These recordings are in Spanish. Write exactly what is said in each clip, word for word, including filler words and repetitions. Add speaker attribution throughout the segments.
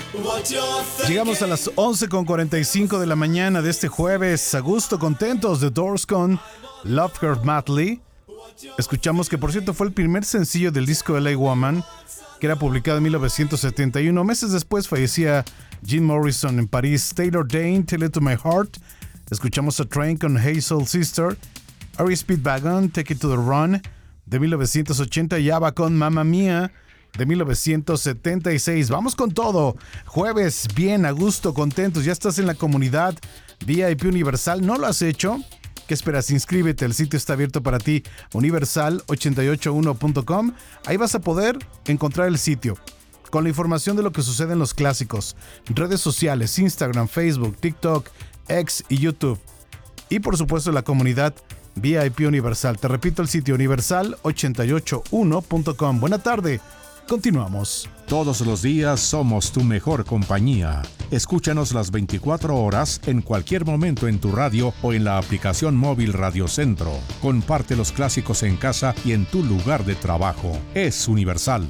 Speaker 1: Llegamos a las once con cuarenta y cinco de la mañana de este jueves. A gusto, contentos. The Doors con Love Her Madly. Escuchamos que, por cierto, fue el primer sencillo del disco L A Woman, que era publicado en mil novecientos setenta y uno. Meses después fallecía Jim Morrison en París. Taylor Dayne, Tell It to My Heart. Escuchamos a Train con Hey Soul Sister. R E Speedwagon, Take It to the Run, de mil novecientos ochenta. Y ABBA con Mamma Mia, de mil novecientos setenta y seis. Vamos con todo. Jueves, bien, a gusto, contentos. Ya estás en la comunidad V I P Universal. ¿No lo has hecho? ¿Qué esperas? Inscríbete. El sitio está abierto para ti. universal ochenta y ocho uno punto com. Ahí vas a poder encontrar el sitio con la información de lo que sucede en los clásicos, redes sociales, Instagram, Facebook, TikTok, X y YouTube. Y por supuesto la comunidad V I P Universal. Te repito el sitio universal ochenta y ocho uno punto com. Buena tarde. Continuamos.
Speaker 2: Todos los días somos tu mejor compañía. Escúchanos las veinticuatro horas en cualquier momento en tu radio o en la aplicación móvil Radio Centro. Comparte los clásicos en casa y en tu lugar de trabajo. Es Universal.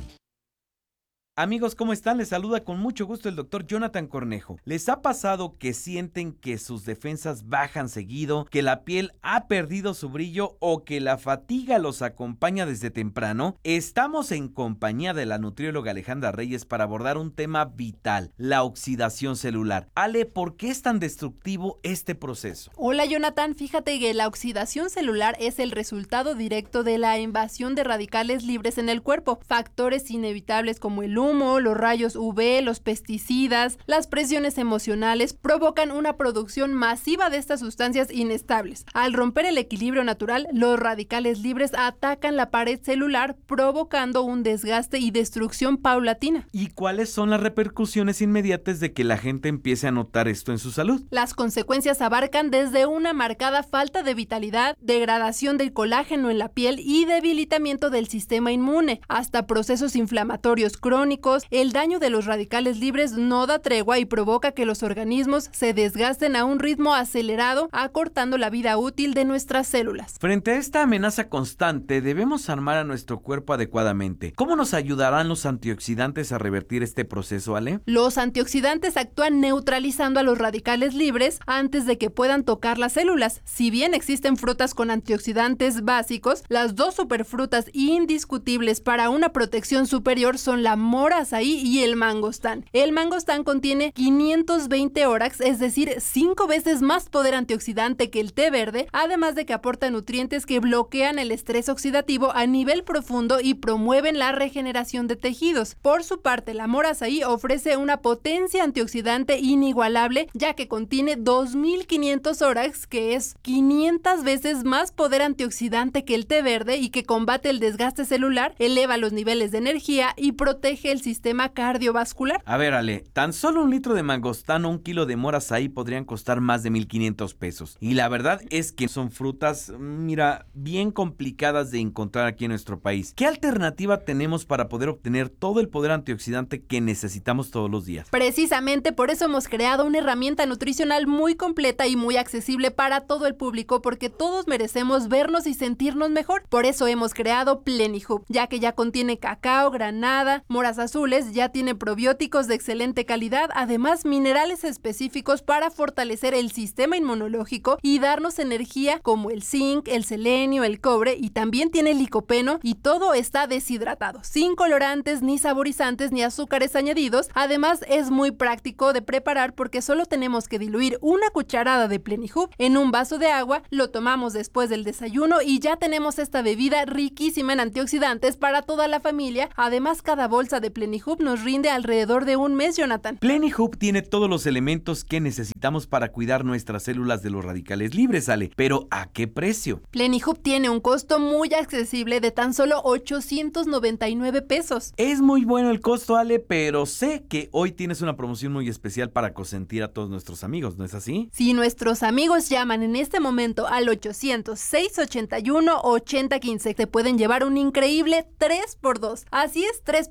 Speaker 3: Amigos, ¿cómo están? Les saluda con mucho gusto el doctor Jonathan Cornejo. ¿Les ha pasado que sienten que sus defensas bajan seguido, que la piel ha perdido su brillo o que la fatiga los acompaña desde temprano? Estamos en compañía de la nutrióloga Alejandra Reyes para abordar un tema vital, la oxidación celular. Ale, ¿por qué es tan destructivo este proceso?
Speaker 4: Hola Jonathan, fíjate que la oxidación celular es el resultado directo de la invasión de radicales libres en el cuerpo. Factores inevitables como el humo, los rayos U V, los pesticidas, las presiones emocionales provocan una producción masiva de estas sustancias inestables. Al romper el equilibrio natural, los radicales libres atacan la pared celular, provocando un desgaste y destrucción paulatina.
Speaker 3: ¿Y cuáles son las repercusiones inmediatas de que la gente empiece a notar esto en su salud?
Speaker 4: Las consecuencias abarcan desde una marcada falta de vitalidad, degradación del colágeno en la piel y debilitamiento del sistema inmune, hasta procesos inflamatorios crónicos. El daño de los radicales libres no da tregua y provoca que los organismos se desgasten a un ritmo acelerado, acortando la vida útil de nuestras células.
Speaker 3: Frente a esta amenaza constante, debemos armar a nuestro cuerpo adecuadamente. ¿Cómo nos ayudarán los antioxidantes a revertir este proceso, Ale?
Speaker 4: Los antioxidantes actúan neutralizando a los radicales libres antes de que puedan tocar las células. Si bien existen frutas con antioxidantes básicos, las dos superfrutas indiscutibles para una protección superior son la mora azaí y el mangostán. El mangostán contiene quinientos veinte órax, es decir, cinco veces más poder antioxidante que el té verde, además de que aporta nutrientes que bloquean el estrés oxidativo a nivel profundo y promueven la regeneración de tejidos. Por su parte, la mora azaí ofrece una potencia antioxidante inigualable, ya que contiene dos mil quinientos órax, que es quinientas veces más poder antioxidante que el té verde y que combate el desgaste celular, eleva los niveles de energía y protege el sistema cardiovascular.
Speaker 3: A ver, Ale, tan solo un litro de mangostán o un kilo de mora azaí podrían costar más de mil quinientos pesos. Y la verdad es que son frutas, mira, bien complicadas de encontrar aquí en nuestro país. ¿Qué alternativa tenemos para poder obtener todo el poder antioxidante que necesitamos todos los días?
Speaker 4: Precisamente por eso hemos creado una herramienta nutricional muy completa y muy accesible para todo el público, porque todos merecemos vernos y sentirnos mejor. Por eso hemos creado Plenihub, ya que ya contiene cacao, granada, moras azules, ya tiene probióticos de excelente calidad, además minerales específicos para fortalecer el sistema inmunológico y darnos energía como el zinc, el selenio, el cobre, y también tiene licopeno y todo está deshidratado, sin colorantes, ni saborizantes, ni azúcares añadidos. Además es muy práctico de preparar porque solo tenemos que diluir una cucharada de Plenihub en un vaso de agua, lo tomamos después del desayuno y ya tenemos esta bebida riquísima en antioxidantes para toda la familia. Además, cada bolsa de Plenihub nos rinde alrededor de un mes, Jonathan.
Speaker 3: Plenihub tiene todos los elementos que necesitamos para cuidar nuestras células de los radicales libres, Ale. Pero ¿a qué precio?
Speaker 4: Plenihub tiene un costo muy accesible de tan solo ochocientos noventa y nueve pesos.
Speaker 3: Es muy bueno el costo, Ale, pero sé que hoy tienes una promoción muy especial para consentir a todos nuestros amigos, ¿no es así?
Speaker 4: Si nuestros amigos llaman en este momento al ochocientos, seiscientos ochenta y uno, ochenta quince, te pueden llevar un increíble tres por dos. Así es, tres por tan solo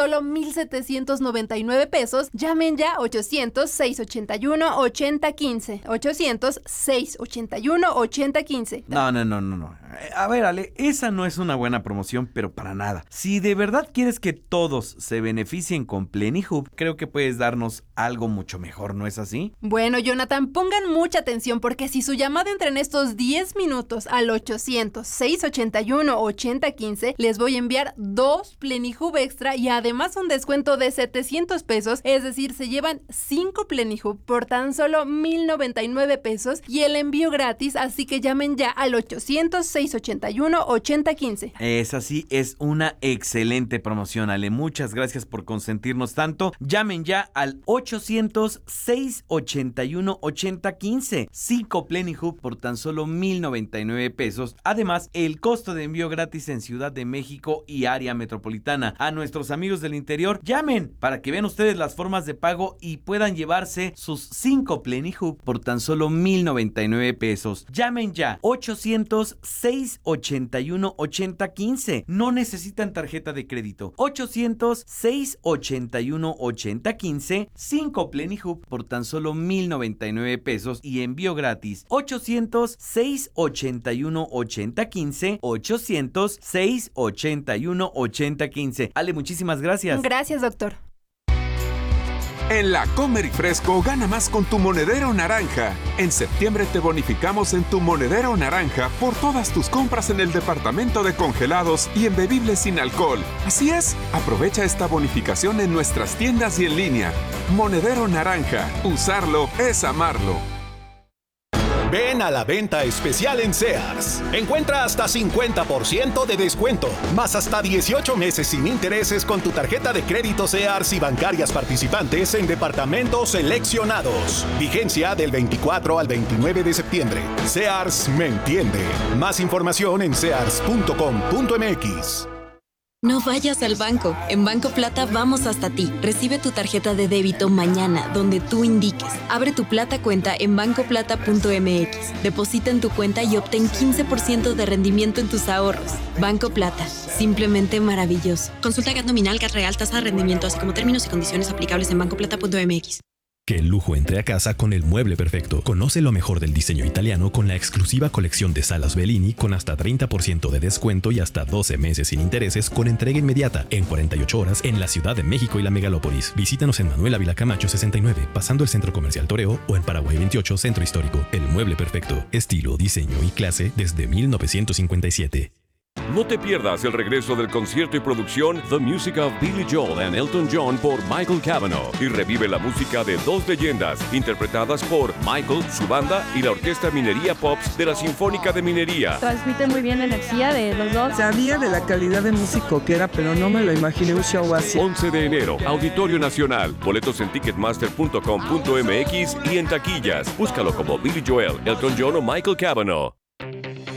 Speaker 4: solo mil setecientos noventa y nueve pesos. Llamen ya ochocientos, seiscientos ochenta y uno, ochenta quince. ochocientos, seiscientos ochenta y uno, ochenta quince.
Speaker 3: No, no, no, no, no. A ver, Ale, esa no es una buena promoción, pero para nada. Si de verdad quieres que todos se beneficien con Plenihub, creo que puedes darnos algo mucho mejor, ¿no es así?
Speaker 4: Bueno, Jonathan, pongan mucha atención porque si su llamada entra en estos diez minutos al ochocientos, seiscientos ochenta y uno, ochenta quince, les voy a enviar dos Plenihub extra y además un descuento de setecientos pesos, es decir, se llevan cinco Plenihub por tan solo mil noventa y nueve pesos y el envío gratis, así que llamen ya al ochocientos, seiscientos ochenta y uno, ochenta quince.
Speaker 3: Esa sí es una excelente promoción, Ale. Muchas gracias por consentirnos tanto. Llamen ya al ochocientos, seiscientos ochenta y uno, ochenta quince. cinco Plenihub por tan solo mil noventa y nueve pesos. Además, el costo de envío gratis en Ciudad de México y área metropolitana. A nuestros amigos del interior, llamen para que vean ustedes las formas de pago y puedan llevarse sus cinco Plenihub por tan solo mil noventa y nueve pesos. Llamen ya ochocientos, seiscientos ochenta y uno, ochenta quince. No necesitan tarjeta de crédito. ochocientos, seiscientos ochenta y uno, ochenta quince. cinco Plenihub por tan solo mil noventa y nueve pesos y envío gratis. ochocientos, seiscientos ochenta y uno, ochenta quince. ochocientos, seiscientos ochenta y uno, ochenta quince. Ale, muchísimas gracias.
Speaker 4: Gracias, doctor.
Speaker 5: En la Comer y Fresco gana más con tu monedero naranja. En septiembre te bonificamos en tu monedero naranja por todas tus compras en el departamento de congelados y en bebibles sin alcohol. Así es, aprovecha esta bonificación en nuestras tiendas y en línea. Monedero naranja, usarlo es amarlo.
Speaker 6: Ven a la venta especial en Sears. Encuentra hasta cincuenta por ciento de descuento, más hasta dieciocho meses sin intereses con tu tarjeta de crédito Sears y bancarias participantes en departamentos seleccionados. Vigencia del veinticuatro al veintinueve de septiembre. Sears me entiende. Más información en sears punto com punto m x.
Speaker 7: No vayas al banco. En Banco Plata vamos hasta ti. Recibe tu tarjeta de débito mañana, donde tú indiques. Abre tu Plata cuenta en banco plata punto m x. Deposita en tu cuenta y obtén quince por ciento de rendimiento en tus ahorros. Banco Plata. Simplemente maravilloso.
Speaker 8: Consulta G A T nominal, G A T real, tasa de rendimiento, así como términos y condiciones aplicables en banco plata punto m x.
Speaker 9: Que el lujo entre a casa con el mueble perfecto. Conoce lo mejor del diseño italiano con la exclusiva colección de salas Bellini con hasta treinta por ciento de descuento y hasta doce meses sin intereses con entrega inmediata en cuarenta y ocho horas en la Ciudad de México y la Megalópolis. Visítanos en Manuel Ávila Camacho sesenta y nueve, pasando el Centro Comercial Toreo, o en Paraguay veintiocho, Centro Histórico. El mueble perfecto. Estilo, diseño y clase desde mil novecientos cincuenta y siete.
Speaker 10: No te pierdas el regreso del concierto y producción The Music of Billy Joel and Elton John por Michael Cavanaugh y revive la música de dos leyendas interpretadas por Michael, su banda y la Orquesta Minería Pops de la Sinfónica de Minería.
Speaker 11: Transmite muy bien la energía de los dos.
Speaker 12: Sabía de la calidad de músico que era, pero no me lo imaginé un show así.
Speaker 10: once de enero, Auditorio Nacional. Boletos en ticketmaster punto com punto m x y en taquillas. Búscalo como Billy Joel, Elton John o Michael Cavanaugh.